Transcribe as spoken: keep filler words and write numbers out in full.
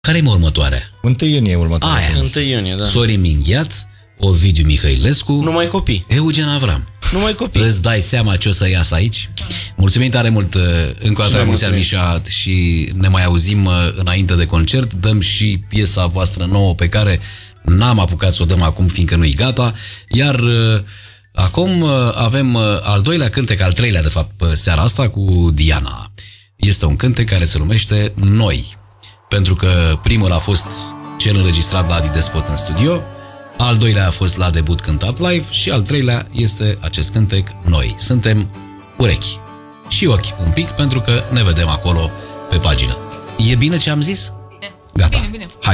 Care e următoarea? întâi iunie următoarea. Aia. întâi iunie, da. Sorin Minghiat, Ovidiu Mihailescu, Numai copii. Eugen Avram. Numai copii. Îți dai seama ce o să iasă aici? Mulțumim tare mult încă o dată la mulți ani, Mișa, și ne mai auzim înainte de concert. Dăm și piesa voastră nouă pe care n-am apucat să o dăm acum, fiindcă nu-i gata. Iar acum avem al doilea cântec, al treilea de fapt seara asta, cu Diana. Este un cântec care se numește Noi, pentru că primul a fost cel înregistrat la Adi Despot în studio, al doilea a fost la debut cântat live și al treilea este acest cântec Noi. Suntem urechi și ochi un pic, pentru că ne vedem acolo pe pagină. E bine ce am zis? Bine. Gata. Bine, bine. Hai.